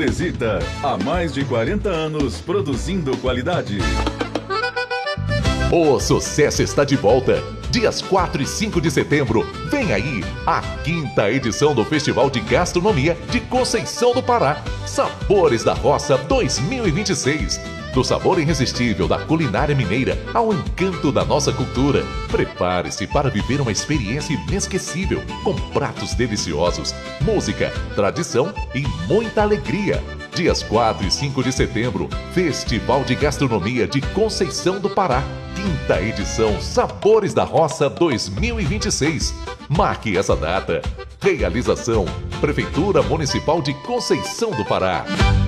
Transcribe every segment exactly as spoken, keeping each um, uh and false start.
Teresita, há mais de quarenta anos produzindo qualidade. O sucesso está de volta. Dias quatro e cinco de setembro, vem aí a quinta edição do Festival de Gastronomia de Conceição do Pará. Sabores da Roça dois mil e vinte e seis. Do sabor irresistível da culinária mineira ao encanto da nossa cultura. Prepare-se para viver uma experiência inesquecível com pratos deliciosos, música, tradição e muita alegria. Dias quatro e cinco de setembro, Festival de Gastronomia de Conceição do Pará. Quinta edição Sabores da Roça dois mil e vinte e seis. Marque essa data. Realização: Prefeitura Municipal de Conceição do Pará.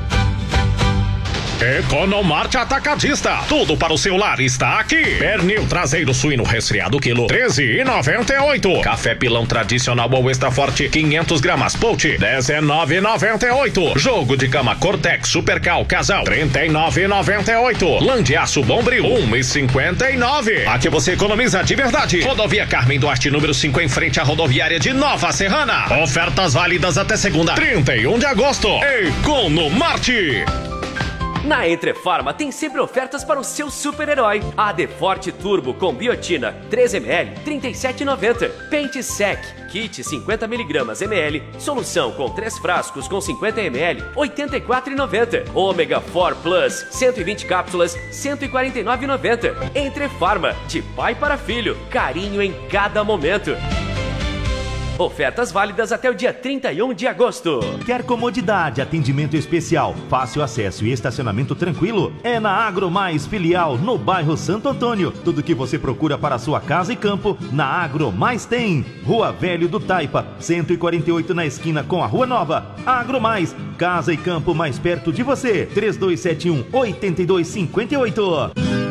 Economarte Atacadista. Tudo para o seu lar está aqui. Pernil traseiro suíno resfriado quilo treze reais e noventa e oito centavos. Café pilão tradicional ou extra forte quinhentas gramas Pote dezenove reais e noventa e oito centavos. Jogo de cama Cortex Supercal Casal trinta e nove reais e noventa e oito centavos. Lã de aço Bombril um real e cinquenta e nove centavos. Aqui você economiza de verdade. Rodovia Carmen Duarte número cinco em frente à rodoviária de Nova Serrana. Ofertas válidas até segunda, trinta e um de agosto. Economarte. Na Entrefarma tem sempre ofertas para o seu super-herói. A Deforte Turbo com biotina treze mililitros, trinta e sete reais e noventa centavos. Pente Sec Kit cinquenta miligramas ml, solução com três frascos com cinquenta mililitros, oitenta e quatro reais e noventa centavos. Ômega quatro Plus, cento e vinte cápsulas, cento e quarenta e nove reais e noventa centavos. Entrefarma, de pai para filho, carinho em cada momento. Ofertas válidas até o dia trinta e um de agosto. Quer comodidade, atendimento especial, fácil acesso e estacionamento tranquilo? É na Agro Mais Filial, no bairro Santo Antônio. Tudo que você procura para sua casa e campo, na Agro Mais tem. Rua Velho do Taipa, cento e quarenta e oito na esquina com a Rua Nova. Agro Mais, casa e campo mais perto de você. três dois sete um, oito dois cinco oito.